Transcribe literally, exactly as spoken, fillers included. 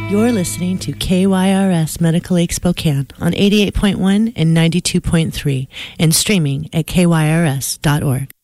You're listening to K Y R S Medical Lake Spokane on eighty-eight point one and ninety-two point three and streaming at K Y R S dot org.